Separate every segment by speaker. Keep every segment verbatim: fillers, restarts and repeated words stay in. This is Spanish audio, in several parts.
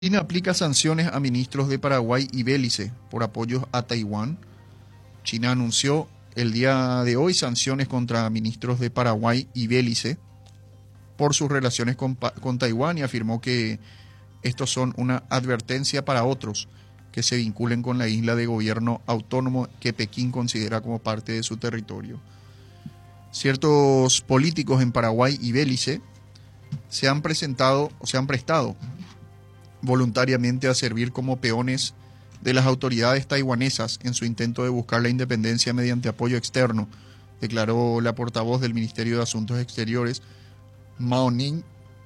Speaker 1: China aplica sanciones a ministros de Paraguay y Belice por apoyos a Taiwán. China anunció el día de hoy sanciones contra ministros de Paraguay y Belice por sus relaciones con, con Taiwán y afirmó que estos son una advertencia para otros que se vinculen con la isla de gobierno autónomo que Pekín considera como parte de su territorio. Ciertos políticos en Paraguay y Belice se han presentado o se han prestado voluntariamente a servir como peones de las autoridades taiwanesas en su intento de buscar la independencia mediante apoyo externo, declaró la portavoz del Ministerio de Asuntos Exteriores, Mao Ning,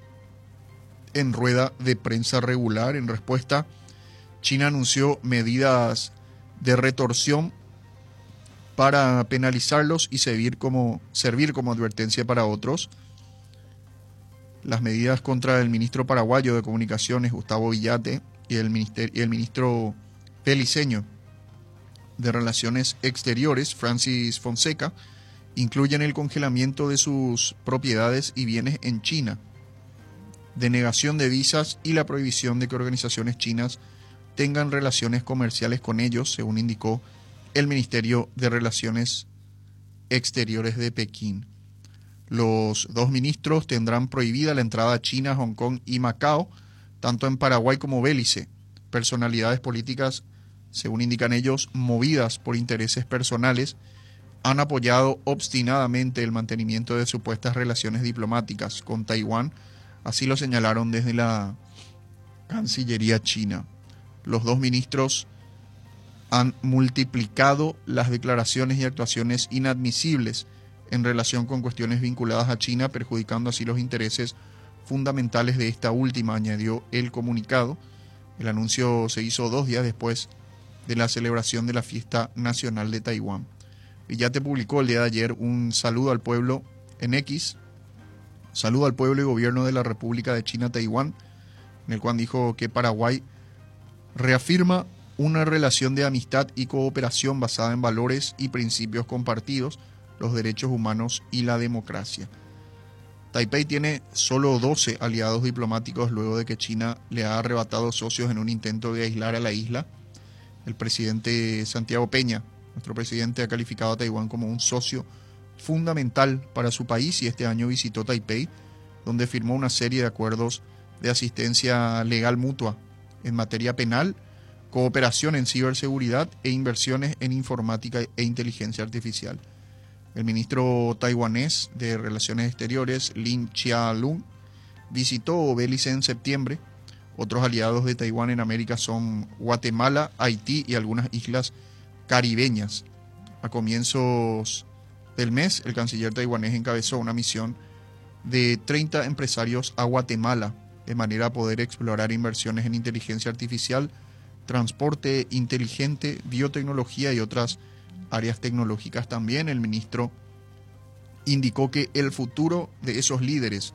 Speaker 1: en rueda de prensa regular. En respuesta, China anunció medidas de retorsión para penalizarlos y servir como, servir como advertencia para otros. Las medidas contra el ministro paraguayo de Comunicaciones, Gustavo Villate, y el, minister, y el ministro beliceño de Relaciones Exteriores, Francis Fonseca, incluyen el congelamiento de sus propiedades y bienes en China, denegación de visas y la prohibición de que organizaciones chinas tengan relaciones comerciales con ellos, según indicó el Ministerio de Relaciones Exteriores de Pekín. Los dos ministros tendrán prohibida la entrada a China, Hong Kong y Macao, tanto en Paraguay como Belice. Personalidades políticas, según indican ellos, movidas por intereses personales, han apoyado obstinadamente el mantenimiento de supuestas relaciones diplomáticas con Taiwán, así lo señalaron desde la Cancillería china. Los dos ministros han multiplicado las declaraciones y actuaciones inadmisibles en relación con cuestiones vinculadas a China, perjudicando así los intereses fundamentales de esta última, añadió el comunicado. El anuncio se hizo dos días después de la celebración de la Fiesta Nacional de Taiwán. Villate publicó el día de ayer un saludo al pueblo en X, saludo al pueblo y gobierno de la República de China Taiwán, en el cual dijo que Paraguay reafirma una relación de amistad y cooperación basada en valores y principios compartidos, los derechos humanos y la democracia. Taipei tiene solo doce aliados diplomáticos luego de que China le ha arrebatado socios en un intento de aislar a la isla. El presidente Santiago Peña, nuestro presidente, ha calificado a Taiwán como un socio fundamental para su país y este año visitó Taipei, donde firmó una serie de acuerdos de asistencia legal mutua en materia penal, cooperación en ciberseguridad e inversiones en informática e inteligencia artificial. El ministro taiwanés de Relaciones Exteriores, Lin Chia-lung, visitó Belice en septiembre. Otros aliados de Taiwán en América son Guatemala, Haití y algunas islas caribeñas. A comienzos del mes, el canciller taiwanés encabezó una misión de treinta empresarios a Guatemala, de manera a poder explorar inversiones en inteligencia artificial, transporte inteligente, biotecnología y otras áreas tecnológicas. También el ministro indicó que el futuro de esos líderes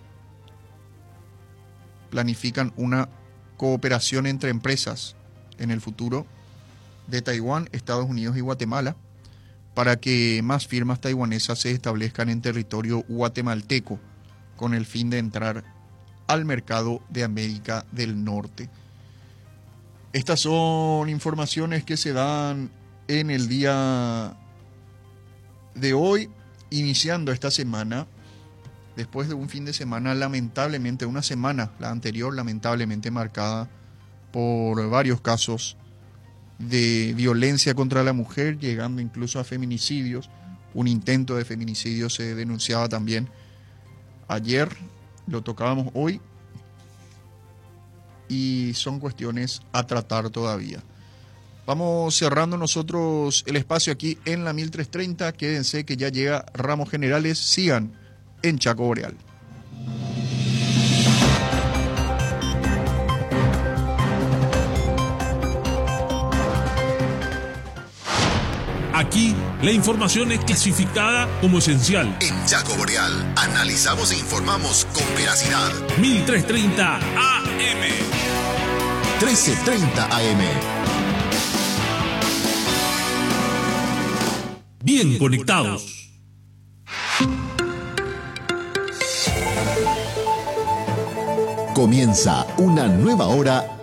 Speaker 1: planifican una cooperación entre empresas en el futuro de Taiwán, Estados Unidos y Guatemala para que más firmas taiwanesas se establezcan en territorio guatemalteco con el fin de entrar al mercado de América del Norte. Estas son informaciones que se dan en el día de hoy, iniciando esta semana, después de un fin de semana lamentablemente, una semana, la anterior, lamentablemente marcada por varios casos de violencia contra la mujer, llegando incluso a feminicidios. Un intento de feminicidio se denunciaba también ayer, lo tocábamos hoy, y son cuestiones a tratar todavía. Vamos cerrando nosotros el espacio aquí en la mil trescientos treinta. Quédense que ya llega Ramos Generales. Sigan en Chaco Boreal.
Speaker 2: Aquí la información es clasificada como esencial.
Speaker 3: En Chaco Boreal analizamos e informamos con veracidad.
Speaker 2: mil trescientos treinta A M.
Speaker 3: trece treinta A M.
Speaker 2: Bien conectados.
Speaker 3: Comienza una nueva hora